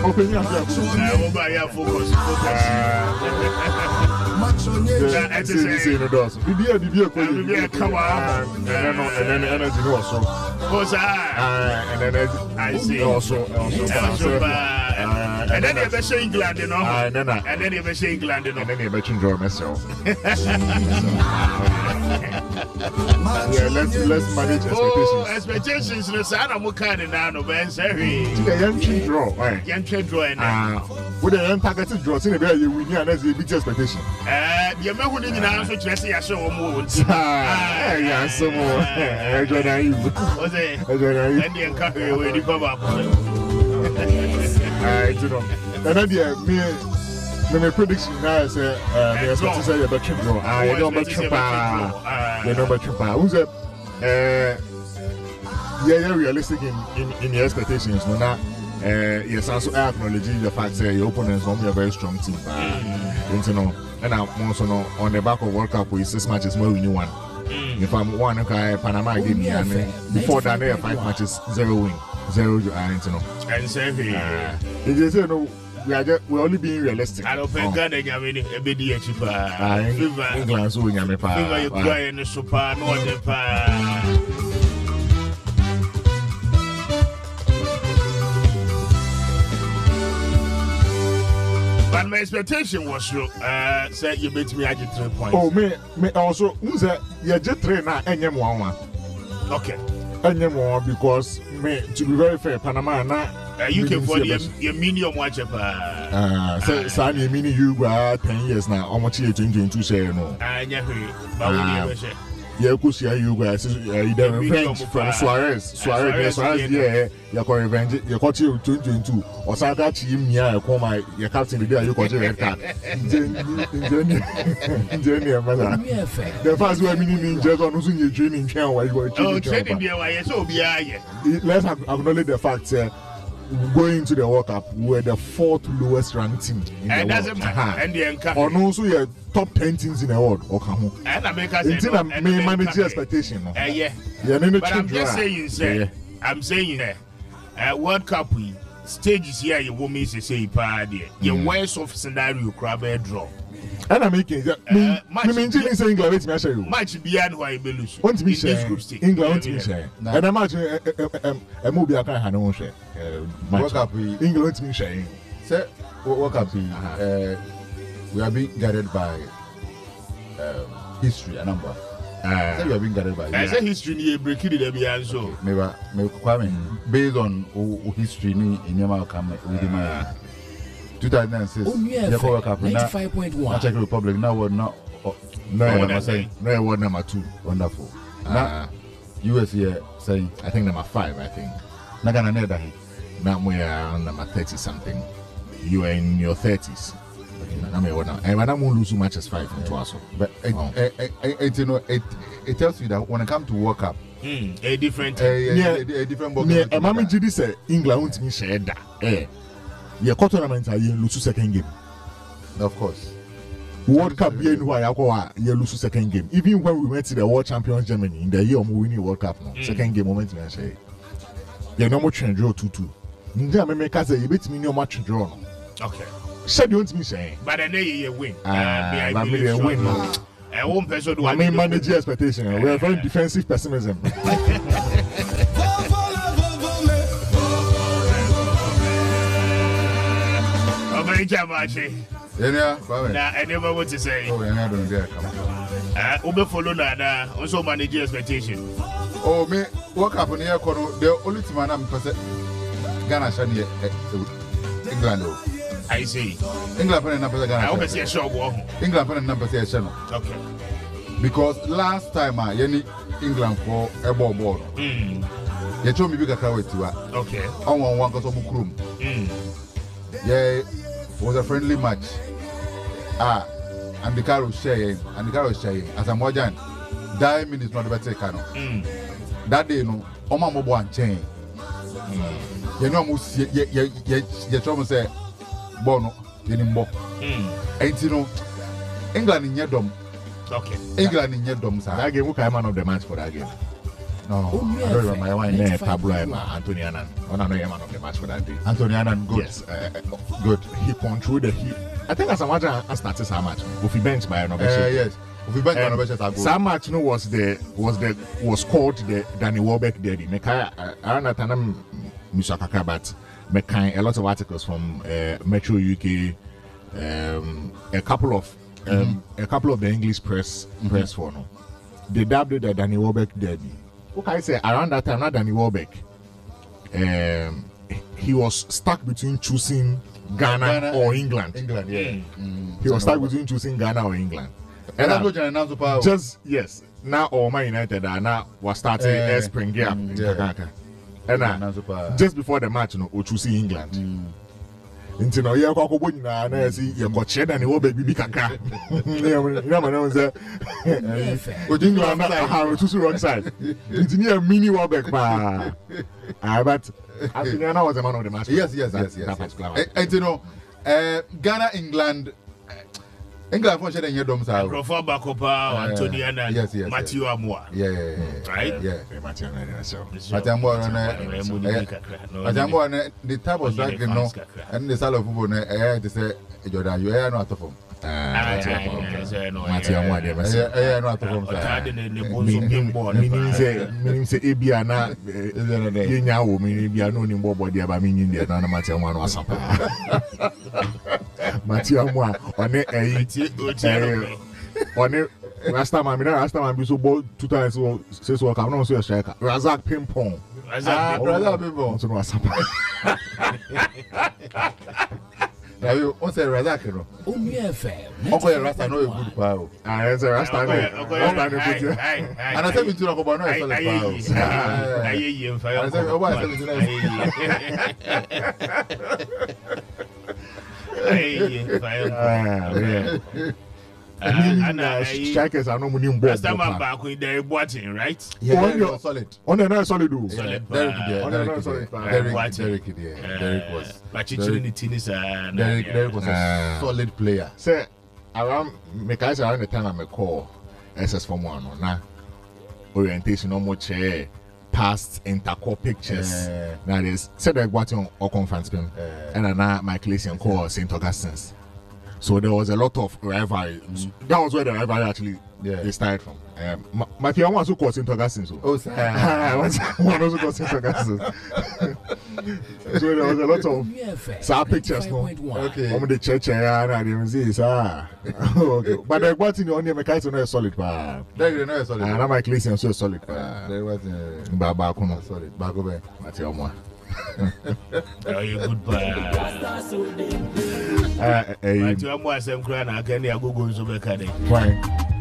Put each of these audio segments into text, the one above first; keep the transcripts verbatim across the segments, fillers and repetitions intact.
open your focus. Focus, focus. It's easy in the doors. The beer, the beer, the beer, come on. And then, and then the energy also. What's that? And then I see also, also. And then you say England, you know. And then, and then you say England, you know. And then you mention draw myself. Yeah, let's let's manage expectations. Oh, expectations. No, sir, I'm kind of now. No, man, sorry. The young tree draw, right? Young tree draw, ah. With the young targeted draw, see the way you win, and that's the big expectation. Uh, the man who didn't answer to say I show more. Ah, yeah, some more. I join you. What's it? I join you. And the encounter when you come up. I do know. And then the me. My prediction now is uh, they expect to say you're better draw. Ah, you know better pa. You know better pa. Who's a uh, yeah, yeah, realistic in, in, in your expectations. No, now, uh, yes, also acknowledge the fact that your opponents won't be a very strong team. You know, and I'm also no, on the back of World Cup with six matches more we one. If I'm one, okay, Panama gave me and before that, there five matches, zero win, zero. I don't know. And seven. It is no. We are just, we're only being realistic. I don't think God is going to be a cheaper. England so we are pa. Fever you cry in the super no the pa. But my expectation was you uh say you beat me at three points. Oh me me also who's that you just three now enyem one one. Okay. Enyem one because me to be very fair Panama na Uh, you can for your, your medium watch up. Ah, so so you mean you go ten years now. How much you twenty twenty-two share no? Ah, yeah, but yeah, cause yeah, you guys, you the revenge from Suarez, Suarez, Suarez, yeah, you call revenge, you call you twenty twenty-two. Or Saka team, yeah, you call my your captain there, you call you red card. The first one meaning just on using your training camp while you were training. Oh, training there, why so be yeah. Let's acknowledge the fact. Going to the World Cup, we're the fourth lowest ranked team in and the world. Uh-huh. And the encounter. Or also, yeah, top ten teams in the world. Okay, and America said, no, may manage expectation. No? Uh, yeah, yeah. But I'm just saying, sir. Yeah. I'm saying, uh, World Cup we stages here. You want me to say, party. Your worst of scenario, crab draw. And I'm making that. Me, me, me, saying England. Wait, me show you. Match beyond why you lose. Want me share? England want me share. And I'm actually a movie I can't handle share. World Cup we England want me share. Say World Cup we we are being guided by history a number. Say we are being guided by. I say history ni breaking the be answer. Maybe maybe Kwame based on history ni in your come with my. two thousand six, the World Cup ninety-five point one. Czech Republic now we're not. No, no, saying no, what number two? Wonderful. Now, U S here saying I think number five. I think. Not gonna know that. Now we are on number thirty something. You are in your thirties. I mean, what now? And when I won't lose so much as five into us. But it you know it it tells you that when it comes to World Cup, a different, a different ball. Yeah, and Mammy Judy said England won't me share that. Eh. Yeah, tournament are you lose second game. Of course. World Cup being why I go you lose second game. Even when we went to the World Champions Germany in the year of winning World Cup, no, mm. second game moment I say. You no more change draw two two. Nja me make say you bet me no match draw no. Okay. Said you want me say. But then you win. Ah, but me win no. I won't person do I mean manage expectation. We are very defensive pessimism. Yeah, nah, I never want to say. Oh, yeah, I don't get come. Uh, Ube follow that, also manage expectation. Oh, me, World Cup on here, the only time I'm person Ghana Shani England. I see. England playing number Ghana. I always say a show. England playing number say a channel. Okay. Because last time I any England for a ball ball. Hmm. You told me big crowd with you. Okay. On one one cause of Mukrum. Hmm. Yeah, it was a friendly match. Ah, and the car was sharing, and the car was sharing. As I'm watching, that minutes not the better cano. That day, no, on my mobile and chain. You know, you you you you try to say, Bono, you need more. And you know, England in your dome. Okay. England in your dome, sir. That game, who came man of the match for that game? No, I don't remember my wife. Ne Pablo Ema, Anthony Annan. One of the man of the match for that day. Anthony Annan, good. Yes, uh, good. He controlled the he. I think as a match I started some match. If he bench by an Uh, yes. If we bench by an obesity, some match no was the was the was called the Danny Welbeck Derby. Meka I don't know Tanam Misakaka, but Meka a lot of articles from uh, Metro U K, um, a couple of um, mm-hmm. a couple of the English press mm-hmm. press for no. They dubbed it the Danny Welbeck Derby. Okay, I say around that time, not Danny Welbeck. Um, he was stuck between choosing Ghana, Ghana or England. England, yeah. Mm. He was stuck between choosing Ghana or England. And uh, just yes, now all Man United are now was starting uh, a spring gap. Mm, yeah. And uh, just before the match, you know, we choosing England. Mm. Nti no ye kwa ko na na si ye ko che da ne wo baby bi kakra na ma no say odinga na ha to su wrong side nti ne mini wo back pa ah but Anthony na was the man of the match. Yes, yes, yes, yes. And you know, uh, Ghana, England, England for sure they dom sa. Rofa Bakopa, Anthony Annan, yes, yes, Matthew Amwa. Yeah, yeah, yeah. Right? Yeah. Matthew Annan so. Matthew Amwa na Matthew Amwa the type of strike no and the style of football na eh they say Jordan you are not from. Ah, Matthew Amwa dey be say eh no atofom sa. Meaning say meaning say ebia na yenya wo meaning bia no ni mbobo dey ba meaning dey na Matthew Amwa no asapa. Matthew Amwa one eh one Rasta man, Rasta man be so bold two times so say so come no so striker. Razak ping pong. Razak Razak ping pong. So no asapa. Now you on say Razak no. Only F M. Okay, Rasta no good power. Ah, yes, Rasta no. Rasta no good. And I say me to no go no so le power. Aye ye fa yo. I say o ba say me to Aye fa yo. Ah, and uh, strikers are no money in ball. Last time I'm back with Derek Boateng, right? Yeah, oh, you're solid. On the solid, do solid. Derek, yeah, Derek, solid. Derek, Derek, yeah, Derek was. But you the tennis. Derek, Derek was a solid player. Say around me, guys, around the time I'm a call S S Form One now. Orientation, no more chair. Past intercore pictures. Uh, now there's said that Boateng or conference film, uh, and now my Clayton call Saint Augustine's. So there was a lot of rivalry. Mm. That was where the rivalry actually yeah. they started from. Um, my my fiance also called Saint Augustine. So. Oh, sir. One also called Saint Augustine. So there was a lot of sad pictures. No? Okay. From the church area, and they see sir. Okay. But the what in the only mechanics no solid pa. They no solid. And my Ecclesian so solid pa. They was Baba kuno solid. Bago be. Matthew Amwa. Oh, you good boy. Uh, Matthew Amwa sem kra na aka ne agogo nso be ka dey. Why?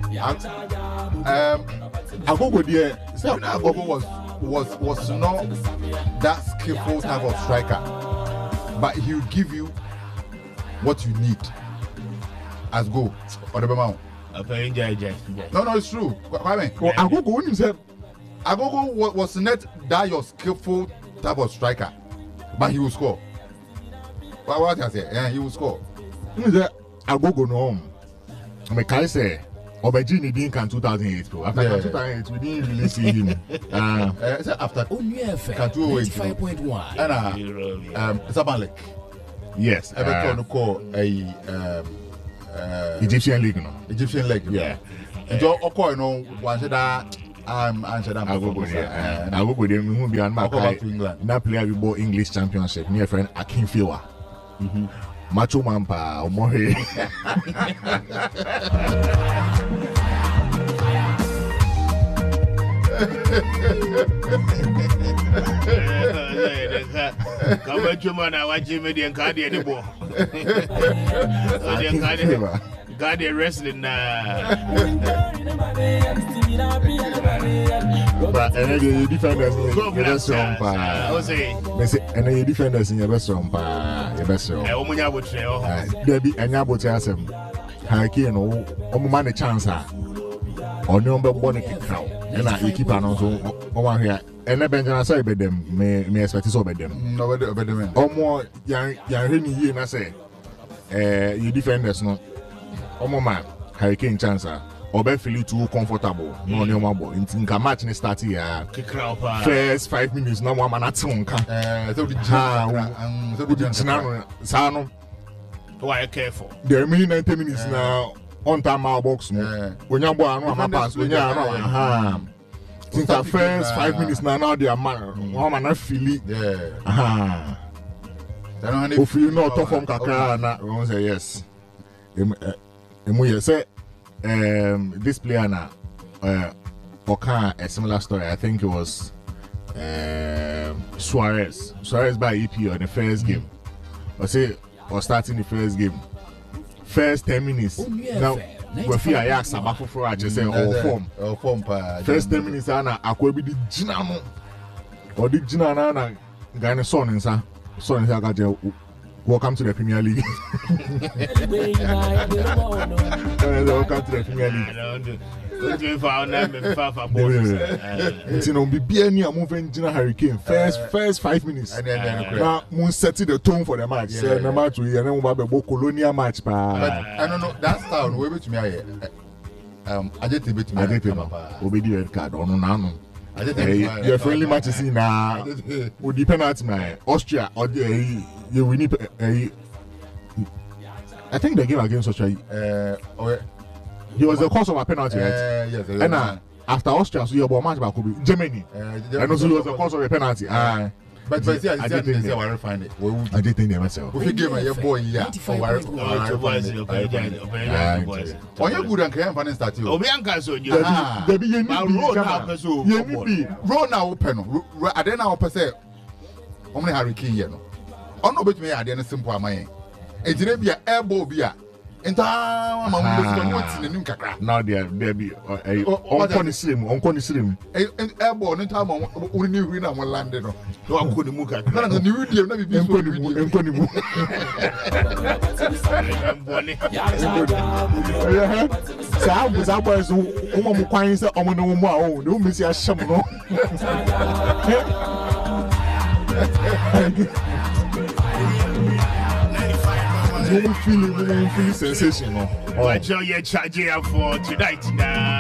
Um, Agogo there. So Agogo was was was not that skillful type of striker, but he will give you what you need as goal or the amount. No, no, it's true. Kwame. Well, Agogo when you said Agogo was, was not that your skillful type of striker, but he will score. What what I say? Yeah, he will score. You say Agogo no. Me kai say Obeji ni din kan two thousand eight pro. After yeah. two thousand eight we didn't really see him. Uh, uh so after kan ninety-five point one. And uh, um Zamalek. Yes. Everton uh, call a um uh, Egyptian league no. Egyptian league. Yeah. Njo okọ no one say that um answer that Agogo yeah. Agogo dey who be an mark na player we bought English Championship near friend Akinfewa. Mhm. Macho man pa omohe. Come on, man, I want you median card anymore. Got the wrestling now. But and the defenders in your best room pa. I say, and the defenders in your best room pa. Your best room. I want you to say, there be any about asem. Hurricane no, omo man a chance ah. Or no be born a crowd. And I keep on so over here. And I Benjamin say be them me me expect so be them. No be them. Omo yan yan heni here na say eh you defenders no. Omo man Hurricane chance ah. Obe feel too comfortable. No no more. In tinka match ne start here. First five minutes no one man at sonka. Eh so the jam so the jam sano. Why careful? The remaining ninety minutes now on time our box no. When you boy no ma pass when you no aha. Tinka first five minutes now now they are man. One man feel it. Yeah. Aha. If you know top from kakra na we say yes. Emu ye say um this player na uh Oka a similar story. I think it was um Suarez. Suarez by E P on the first mm-hmm. game. Or say or starting the first game. First ten minutes. Oh, yeah, now we feel Ajax abafo for just say all form. All form pa. First ten minutes ana akwebi di gina no. Or di gina na na gane son nsa. Son nsa ga welcome to the Premier League. Welcome to the Premier League. You know, be be any moving Gina Hurricane first first five minutes. And then now we set the tone for the match. Say the match we and then we have a colonial match. But I don't know that style. We bet me I um I just bet me I just we be the red card on no. Your friendly matches in now with the penalty man Austria or the you we need uh, I think the game against Austria uh, okay. He was the cause of a penalty, right? Uh, yes, and uh, after Austria, so you have a match back could be Germany. Uh, and also he was the cause of a penalty. Uh, but but see, I didn't think I find it. I didn't think they myself. If you give me your boy, yeah. Oh, you're good and can find start. Obianca so you. There be any road now open. I don't know per se. How many hurricane you know? On no bet me I didn't simple am I. It didn't be a airbow beer. Enta mama what's in the kakra. Now there there be on kon slim on kon slim. Airbow no time on new win and land no. No am ko ni mu kakra. Na na new video na bi bi so ni mu enko ni mu. Sa bu sa boy so o mo kwan se o mo no mu a o no mi si a hyem no. We feel it, we feel sensational. Oh, I tell you, charge you for tonight now.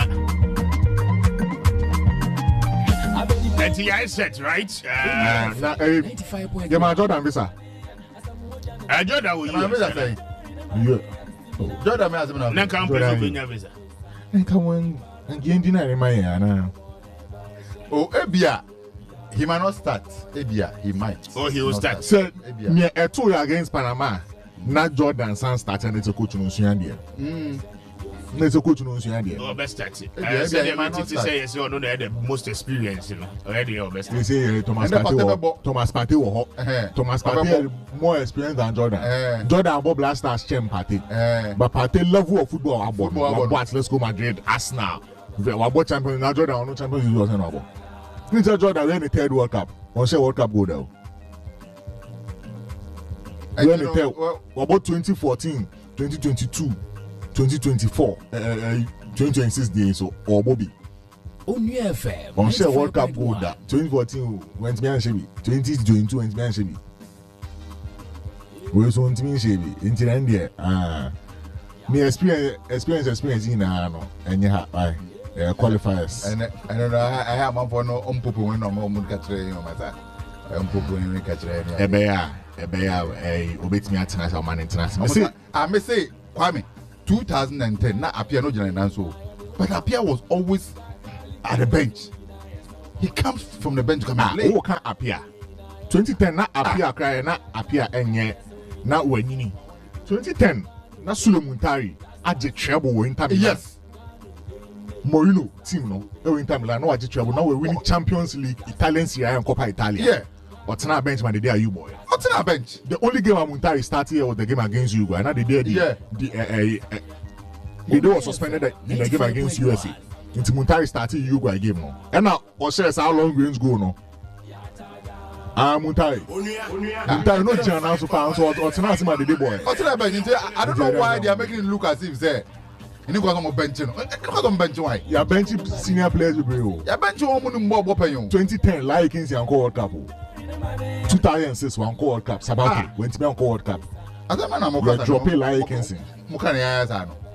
That's the set, right? Uh, now, uh, yeah, my Jordan visa. Uh, Jordan, will you say? Yeah. Jordan, me as well. Now come Jordan visa. And come on, and get dinner in my hand. Oh, Ebia. He might not start. Ebia, he might. Oh, he will start. So, me a two against Panama. Not Jordan San starting to coach on Sunday. Hmm. Let's coach on Sunday. Oh, best taxi. I said they might to say yes, you know the most experience, you know. Already your best. They say Thomas Partey. Thomas Partey was Thomas Partey more experienced than Jordan. Jordan Bob last year's champ Partey. But Partey level of football about what let's go Madrid, Arsenal. We about champions now. Jordan no champions is wasn't about. Ninja Jordan win the third World Cup. On say World Cup go down. When they tell well, about twenty fourteen, twenty twenty-two, twenty twenty-four, uh, uh, twenty twenty-six days so or Bobby. Only F M. On share World Cup holder. twenty fourteen went me and Chevy. twenty twenty-two went me and Chevy. We so went me and Chevy. Until end there, ah, me experience, experience, experience in ah no, and you have I qualifiers. And and I have my phone no on popo when no more mun catch you know my son. On popo when we catch you. Ebeya. Ebeya eh obetimi international man international. See, I may say Kwame two thousand ten na Apia no general so. But Apia was always at the bench. He comes from the bench to come and play. Oh, can Apia. twenty ten na Apia cry na Apia enye na wanyini. twenty ten na Suleiman Tari aje treble wo Inter Milan. Yes. Mourinho team no e Inter Milan no aje treble. Now we winning Champions League, Italian Serie A and Coppa Italia. Yeah. What's on our bench man the day are you boy? What's on our bench? The only game Muntari started here was the game against Uruguay. Now the day the yeah. the uh, uh, uh, the day was suspended in the game against U S A. Into Muntari started Uruguay game no. And now Oshes how long games go no? Ah Muntari. Muntari no chance now so far. So what's on the day boy? What's on our bench? I don't know why they are making it look as if say. You know what I'm benching? What I'm benching why? You are benching senior players with you. You are benching one money more paying. twenty ten like Kings and World Cup. two thousand six one World Cup. Sabaki went to be on World Cup. As a man, I'm okay. Dropping like Kings. Mukani ayasa no.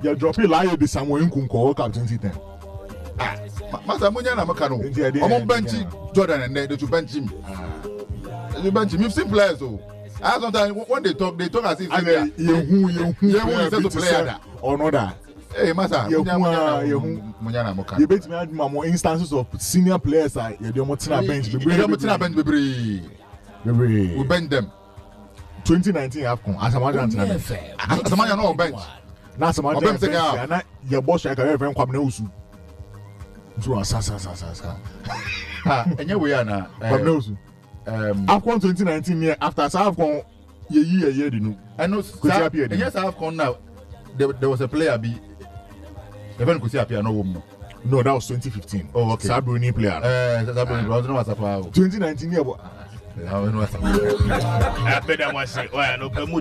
You drop it like the Samuel Nkunko World Cup twenty ten. Ah, Master Munya na makano. Omo bench Jordan and they to bench him. You bench him. You've seen players so. I sometimes when they talk, they talk as if they you who you who you who to player or not that. Hey, Master, you who Munya na makano. You bet me add more instances of senior players like you don't want to bench. You don't want to bench baby. Baby. We bench them. twenty nineteen AFCON as a man as a man no bench. Na as a man bench na your boss I can even Kwabena Usu. So sa sa sa sa. Ah, enye we na Kwabena Usu. Um AFCON twenty nineteen year after AFCON ye year year di no. I know yes AFCON now there, there was a player be even Kusi appear no woman. No, that was twenty fifteen. Oh, okay. Sabruni player. Eh, Sabruni was no was twenty nineteen year. I better want to say, oh, no,